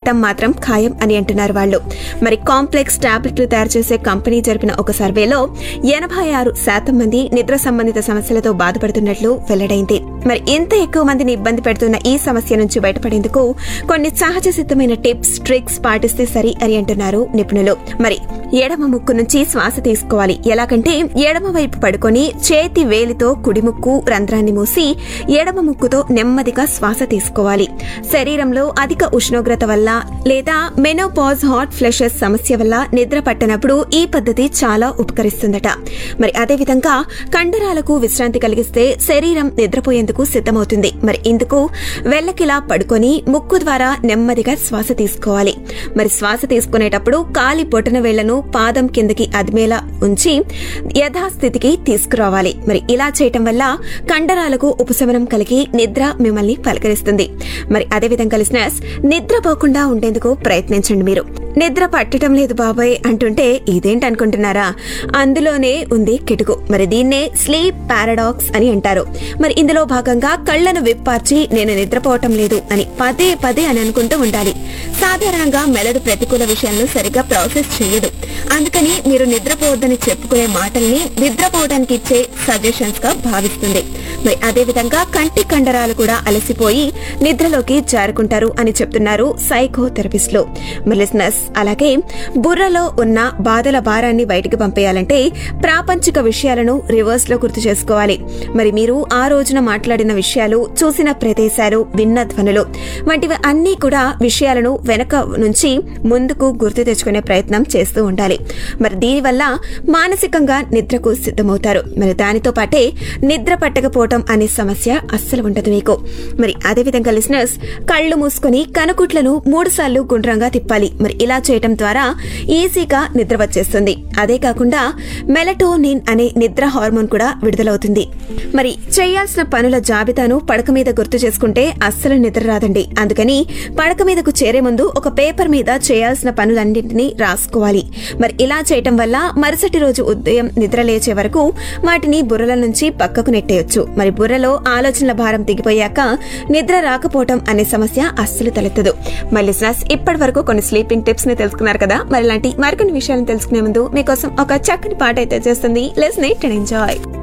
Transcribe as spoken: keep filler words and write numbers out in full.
పట్టం మాత్రం ఖాయం అని అంటున్నారు వాళ్ళు. మరి కాంప్లెక్స్ టాబ్లెట్లు తయారు చేసే కంపెనీ జరిపిన ఒక సర్వేలో ఎనభై ఆరు శాతం మంది నిద్ర సంబంధిత సమస్యలతో బాధపడుతున్నట్లు వెల్లడైంది. మరి ఇంత ఎక్కువ మందిని ఇబ్బంది పెడుతున్న ఈ సమస్య నుంచి బయటపడేందుకు కొన్ని సహజ సిద్ధమైన టిప్స్ ట్రిక్స్ పాటిస్తే సరి అని అంటున్నారు నిపుణులు. మరి ఎడమ ముక్కు నుంచి శ్వాస తీసుకోవాలి. ఎలాగంటే ఎడమ వైపు పడుకొని చేతి వేలితో కుడి ముక్కు రంధ్రాన్ని మూసి ఎడమ ముక్కుతో నెమ్మదిగా శ్వాస తీసుకోవాలి. శరీరంలో అధిక ఉష్ణోగ్రత వల్ల లేదా మెనోపాజ్ హాట్ ఫ్లషెస్ సమస్య వల్ల నిద్ర పట్టనప్పుడు ఈ పద్ధతి చాలా ఉపకరిస్తుందట. మరి అదేవిధంగా కండరాలకు విశ్రాంతి కలిగిస్తే శరీరం నిద్రపోయేందుకు సిద్ధమవుతుంది. మరి ఇందుకు వెల్లకిలా పడుకొని ముక్కు ద్వారా నెమ్మదిగా శ్వాస తీసుకోవాలి. మరి శ్వాస తీసుకునేటప్పుడు కాలి బొటన వేళ్లను పాదం కిందకి అదిమేలా ఉంచి యథాస్థితికి తీసుకురావాలి. మరి ఇలా చేయటం వల్ల కండరాలకు ఉపశమనం కలిగి నిద్ర మిమ్మల్ని పలకరిస్తుంది. మరి అదేవిధంగా లిసనర్స్, నిద్రపోకుండా ఉండేందుకు ప్రయత్నించండి. మీరు నిద్ర పట్టడం లేదు బాబాయ్ అంటుంటే ఇదేంటనుకుంటున్నారా? అందులోనే ఉంది కిటుకు. మరి దీన్నే స్లీప్ పారాడాక్స్ అని అంటారు. మరి ఇందులో భాగంగా కళ్లను విప్పార్చి నేను నిద్రపోవటం లేదు అని పదే పదే అని అనుకుంటూ ఉండాలి. సాధారణంగా మెదడు ప్రతికూల విషయాలను సరిగ్గా ప్రాసెస్ చేయదు. అందుకని మీరు నిద్రపోవద్దని చెప్పుకునే మాటల్ని నిద్రపోవడానికి ఇచ్చే సజెషన్స్ గా భావిస్తుంది. మరి అదేవిధంగా కంటి కండరాలు కూడా అలసిపోయి నిద్రలోకి జారుకుంటారు అని చెప్తున్నారు సైకోథెరపిస్టులు. మరి లిసనర్స్, అలాగే బుర్రలో ఉన్న బాధల భారాన్ని బయటికి పంపేయాలంటే ప్రాపంచిక విషయాలను రివర్స్ లో గుర్తు చేసుకోవాలి. మరి మీరు ఆ రోజున మాట్లాడిన విషయాలు, చూసిన ప్రదేశాలు, విన్న ధ్వనులు వంటివి అన్నీ కూడా విషయాలను వెనక నుంచి ముందుకు గుర్తు తెచ్చుకునే ప్రయత్నం చేస్తూ ఉండాలి. మరి దీనివల్ల మానసికంగా నిద్రకు సిద్ధమవుతారు. మరి దానితో పాటే నిద్ర పట్టకపోవడం అనే సమస్య అస్సలు ఉండదు మీకు. మరి అదేవిధంగా లిసనర్స్, కళ్లు మూసుకుని కనుకుట్లను మూడు సార్లు గుండ్రంగా తిప్పాలి. మరి ఇలా చేయటం ద్వారా ఈజీగా నిద్ర వచ్చేస్తుంది. అదే కాకుండా మెలటోనిన్ అనే నిద్ర హార్మోన్ కూడా విడుదలవుతుంది. మరి చేయాల్సిన పనుల జాబితాను పడక మీద గుర్తు చేసుకుంటే అస్సలు నిద్ర రాదండి. అందుకని పడక మీదకు చేరే ముందు ఒక పేపర్ మీద చేయాల్సిన పనులన్నింటినీ రాసుకోవాలి. మరి ఇలా చేయటం వల్ల మరుసటి రోజు ఉదయం నిద్ర లేచే వరకు వాటిని బుర్రల నుంచి పక్కకు నెట్టేయొచ్చు. మరి బుర్రలో ఆలోచనల భారం దిగిపోయాక నిద్ర రాకపోవటం అనే సమస్య అస్సలు తలెత్తదు. మరి లిసనర్స్, ఇప్పటి వరకు కొన్ని స్లీపింగ్ టిప్స్ ని తెలుసుకున్నారు కదా. మరి ఇలాంటి మరికొన్ని విషయాలను తెలుసుకునే ముందు మీకోసం ఒక చక్కని పాట అయితే చేస్తుంది. Let's neat and enjoy.